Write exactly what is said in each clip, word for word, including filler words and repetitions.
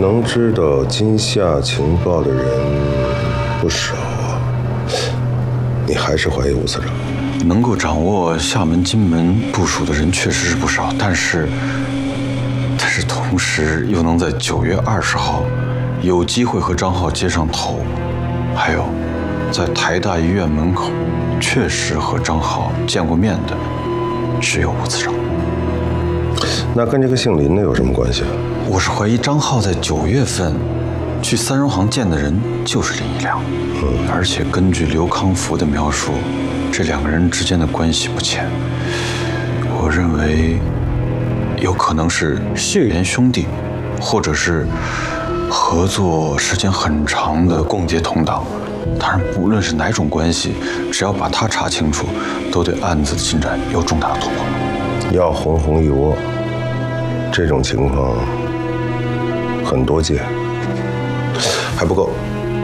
能知道金夏情报的人不少啊，你还是怀疑吴司长？ 能够掌握厦门、金门部署的人确实是不少，但是，但是同时又能在九月二十号有机会和张浩接上头，还有，在台大医院门口确实和张浩见过面的，只有吴司长。 那跟这个姓林的有什么关系啊？ 我是怀疑张浩在九月份去三荣行见的人就是林一良，嗯，而且根据刘康福的描述，这两个人之间的关系不浅。我认为有可能是血缘兄弟，或者是合作时间很长的共结同党。当然，无论是哪种关系，只要把他查清楚，都对案子的进展有重大的突破。 要红红一窝，这种情况很多见，还不够，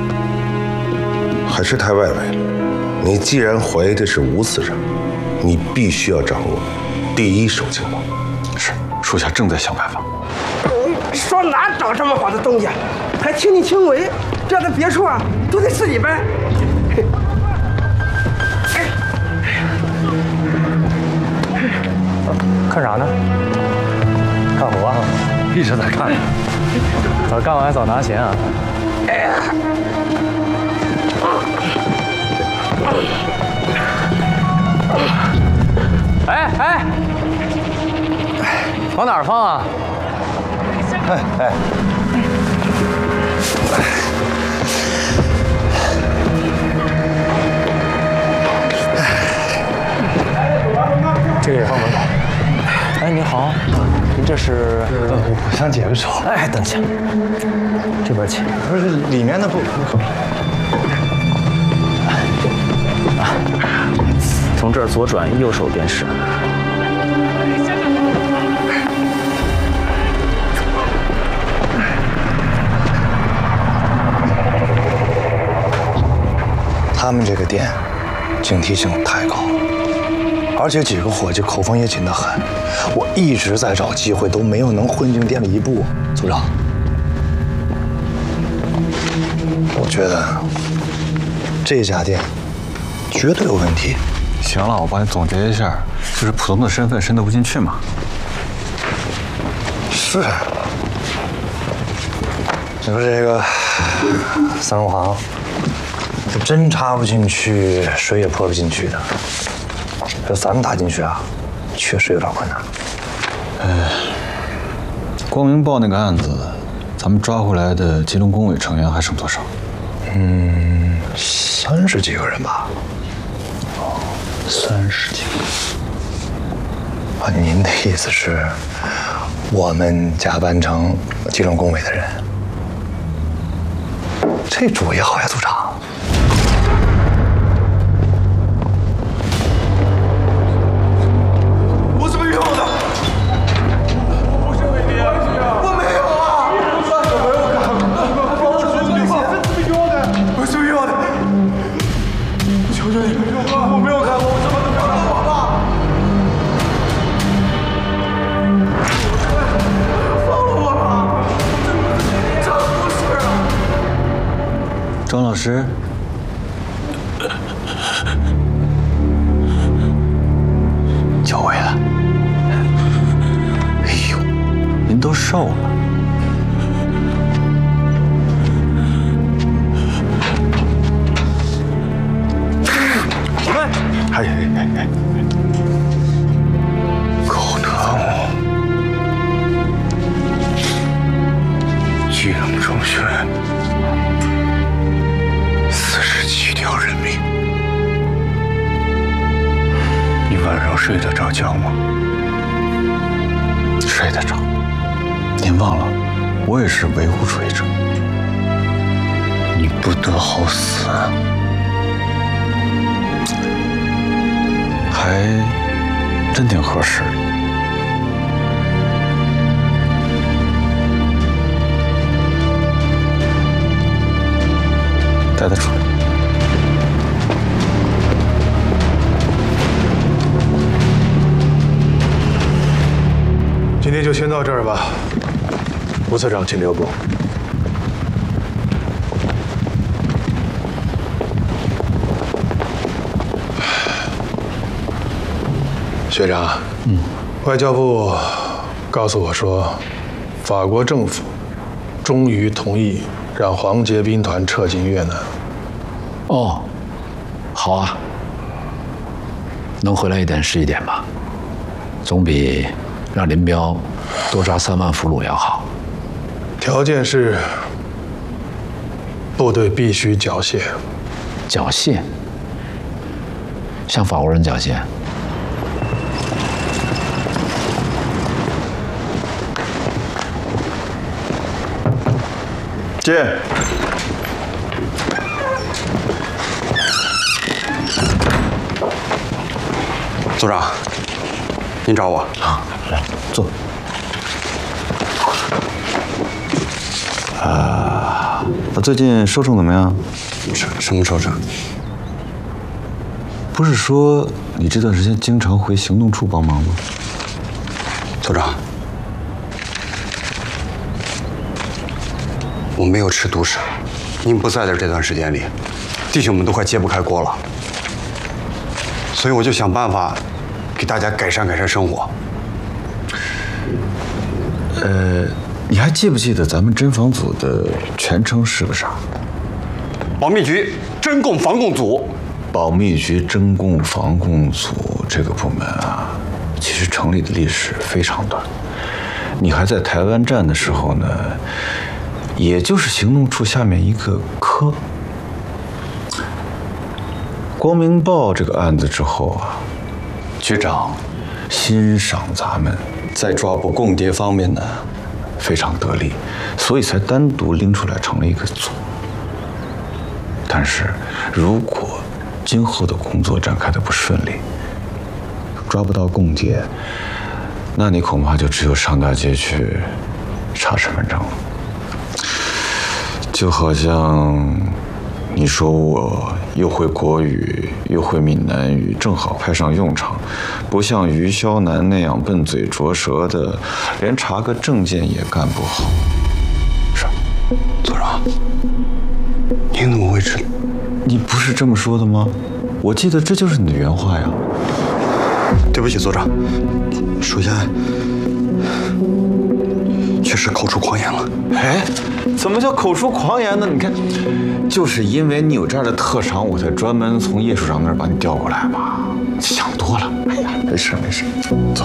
还是太外围了。你既然怀疑的是吴司长，你必须要掌握第一手情报。 是，属下正在想办法。 说哪找这么好的东西，还亲力亲为，这样的别墅啊，都得自己搬。 看啥呢？干活啊，一直在看。早干完早拿钱啊。哎哎，往哪儿放啊？哎哎。这个也放门口。哎，你好，您这是？ 呃，我想解个手。 哎，等一下，这边请。 不是里面的不不可。 啊，从这儿左转，右手便是。 他们这个店警惕性太高，而且几个伙计口风也紧得很。我一直在找机会，都没有能混进店里一步。组长，我觉得这家店绝对有问题。 行了，我帮你总结一下，就是普通的身份渗透不进去嘛。 是。你说这个三荣行，真插不进去，水也泼不进去的。这咱们打进去啊，确实有点困难。 呃，光明报那个案子，咱们抓回来的吉隆工委成员还剩多少？ 嗯，三十几个人吧。 哦，三十几个。 啊，您的意思是，我们假扮成吉隆工委的人？这主意好呀，组长。 我怎么用的？我不是为你啊！我没有啊！我没有干，我是兄弟，我怎么用的？我怎么用的？我求求你，我没有干过，我什么都没有干过，好吧？放了我吧！这不是啊！ 张老师，久违了。哎呦，您都瘦了。哎哎哎哎！ 狗德姆，吉隆中学。四十七条人命，你晚上睡得着觉吗？ 睡得着。您忘了，我也是维护主义者。 你不得好死啊！ 还真挺合适。带他出来。 今天就先到这儿吧。 吴次长，请留步。学长，嗯，外交部告诉我说，法国政府终于同意让黄捷兵团撤进越南。 哦，好啊，能回来一点是一点吧，总比让林彪多抓三万俘虏要好。 条件是，部队必须缴械。 缴械？向法国人缴械？ 进。 组长，您找我啊？来，坐。啊，那最近收成怎么样？ 什什么收成？ 不是说你这段时间经常回行动处帮忙吗？ 组长，我没有吃独食。您不在的这段时间里，弟兄们都快揭不开锅了，所以我就想办法给大家改善改善生活。 呃，你还记不记得咱们侦防组的全称是个啥？ 保密局侦共防共组。 保密局侦共防共组这个部门啊，其实成立的历史非常短。你还在台湾站的时候呢，也就是行动处下面一个科。光明报这个案子之后啊，局长欣赏咱们在抓捕共谍方面呢非常得力，所以才单独拎出来成了一个组。但是如果今后的工作展开的不顺利，抓不到共谍，那你恐怕就只有上大街去查身份证了。就好像你说我又会国语又会闽南语，正好派上用场，不像于霄南那样笨嘴拙舌的，连查个证件也干不好。 是，组长，您怎么会知道？ 你不是这么说的吗？我记得这就是你的原话呀。 对不起，组长，属下确实口出狂言了。 哎，怎么叫口出狂言呢？你看，就是因为你有这样的特长，我才专门从叶署长那儿把你调过来嘛。想多了。哎呀，没事没事，走。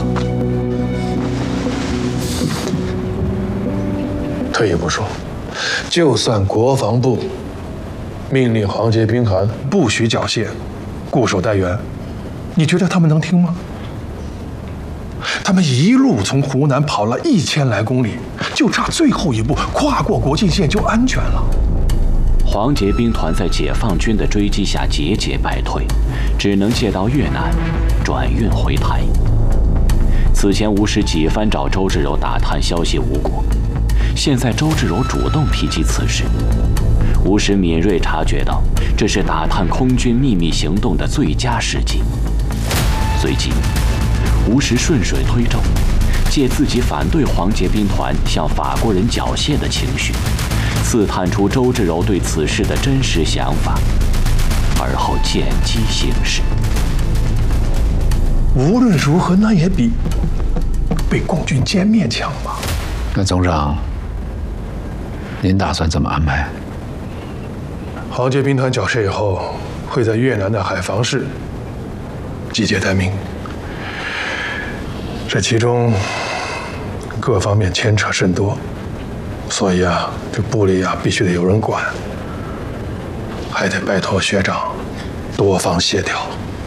退一步说，就算国防部命令黄捷兵团不许缴械，固守待援，你觉得他们能听吗？他们一路从湖南跑了一千来公里，就差最后一步跨过国境线就安全了。 黄捷兵团在解放军的追击下节节败退，只能借道越南转运回台。此前吴石几番找周至柔打探消息无果，现在周至柔主动提及此事。吴石敏锐察觉到，这是打探空军秘密行动的最佳时机。随即，吴石顺水推舟，借自己反对黄捷兵团向法国人缴械的情绪，刺探出周至柔对此事的真实想法，而后见机行事。 无论如何，那也比被共军歼灭强吧？ 那总长，您打算怎么安排？ 黄捷兵团缴械以后，会在越南的海防市集结待命。这其中各方面牵扯甚多，所以啊，这部里啊必须得有人管，还得拜托学长多方协调。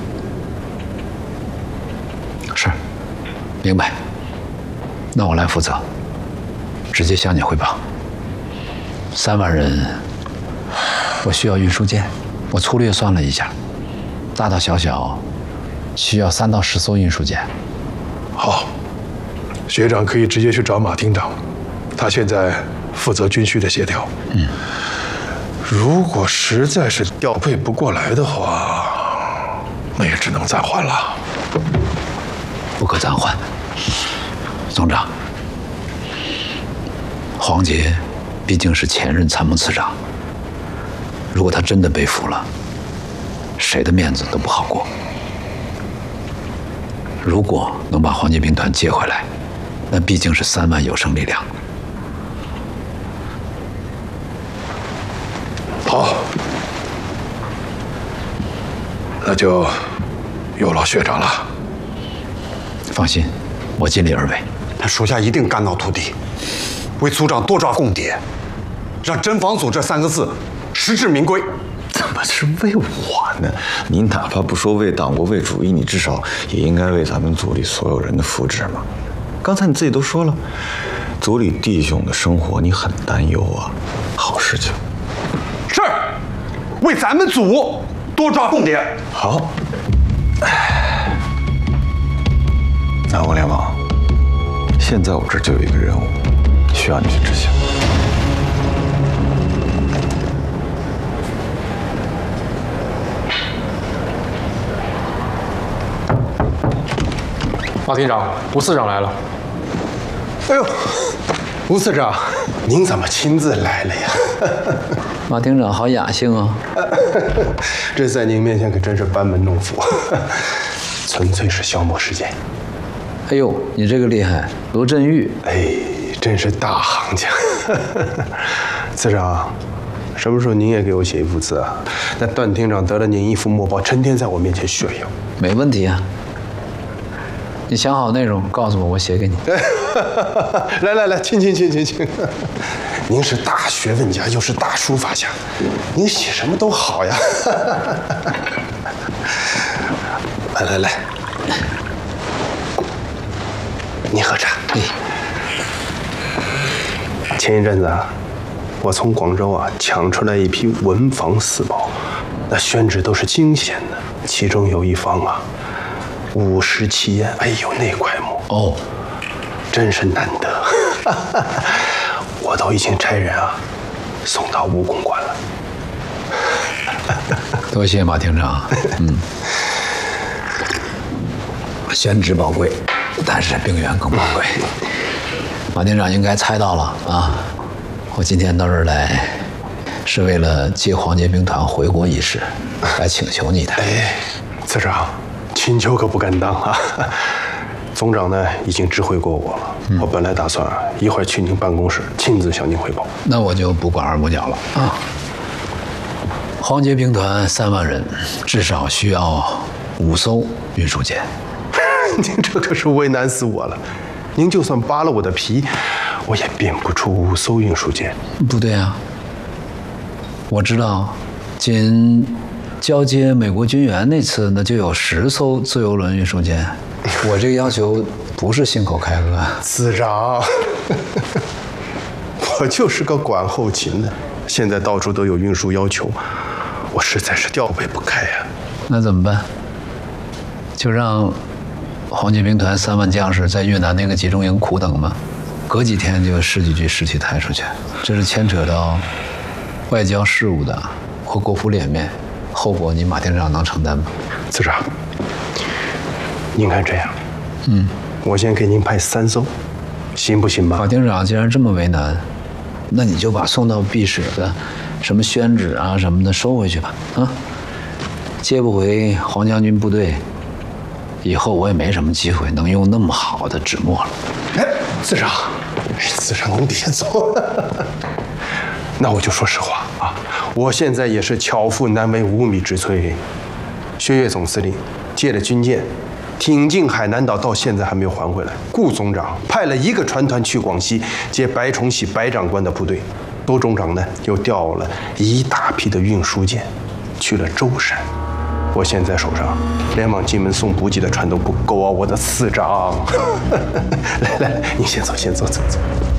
是，明白。那我来负责，直接向你汇报。三万人，我需要运输舰，我粗略算了一下，大大小小需要三到十艘运输舰。 好，学长可以直接去找马厅长，他现在负责军需的协调。嗯，如果实在是调配不过来的话，那也只能暂缓了。 不可暂缓。总长， 黄杰毕竟是前任参谋次长，如果他真的被俘了，谁的面子都不好过。如果能把黄杰兵团接回来，那毕竟是三万有生力量。 好，那就有劳学长了。 放心，我尽力而为。 他属下一定肝脑涂地，为组长多抓共谍，让真防组这三个字实至名归。 怎么是为我呢？你哪怕不说为党国为主义，你至少也应该为咱们组里所有人的福祉嘛。刚才你自己都说了，组里弟兄的生活你很担忧啊。好事情。 是，为咱们组多抓共谍。 好。南国联盟，现在我这就有一个任务，需要你去执行。 马厅长，吴次长来了。 哎呦，吴次长，您怎么亲自来了呀？ 马厅长好雅兴啊！ 这在您面前可真是班门弄斧，纯粹是消磨时间。 哎呦，你这个厉害，罗振玉， 哎，真是大行家。次长，什么时候您也给我写一幅字啊？那段厅长得了您一幅墨宝，成天在我面前炫耀。 没问题啊。你想好内容告诉我，我写给你。 来来来，请请请请请。您是大学问家，又是大书法家，您写什么都好呀。来来来，你喝茶。 哎， 前一阵子啊，我从广州啊抢出来一批文房四宝，那宣纸都是精选的，其中有一方啊。五十七烟，哎呦，那块木哦， 真是难得，我都已经差人啊送到武公馆了。 多谢马厅长。嗯，宣纸宝贵，但是兵员更宝贵。马厅长应该猜到了啊，我今天到这儿来，是为了接黄杰兵团回国一事，来请求你的。 哎，次长。请求可不敢当啊！总长呢已经知会过我了，嗯、我本来打算一会儿去您办公室亲自向您汇报。 那我就不拐弯抹角了啊！黄杰兵团三万人，至少需要五艘运输舰。 您这可是为难死我了！您就算扒了我的皮，我也编不出五艘运输舰。 不对啊，我知道，仅交接美国军援那次，那就有十艘自由轮运输舰。我这个要求不是信口开河。 次长，我就是个管后勤的，现在到处都有运输要求，我实在是调配不开呀。 那怎么办？就让黄杰兵团三万将士在越南那个集中营苦等吗？隔几天就十几具尸体抬出去，这是牵扯到外交事务的，或国府脸面。后果你马厅长能承担吗？ 次长，您看这样， 嗯， 我先给您派三艘，行不行吧？ 马厅长既然这么为难，那你就把送到避暑的什么宣纸啊什么的收回去吧。啊，接不回黄将军部队，以后我也没什么机会能用那么好的纸墨了。 哎，次长，次长您别走。那我就说实话啊，我现在也是巧妇难为无米之炊。薛岳总司令借了军舰，挺进海南岛，到现在还没有还回来。顾总长派了一个船团去广西接白崇禧白长官的部队，窦总长呢又调了一大批的运输舰去了舟山。我现在手上连往金门送补给的船都不够啊，我的次长。来来来，你先走，先走，走走。